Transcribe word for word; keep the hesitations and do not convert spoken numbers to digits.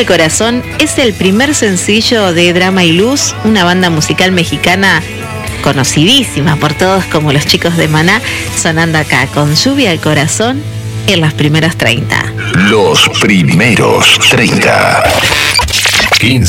al Corazón es el primer sencillo de Drama y Luz, una banda musical mexicana conocidísima por todos como los chicos de Maná, sonando acá con Lluvia al Corazón en las primeras treinta. Los primeros treinta. quince.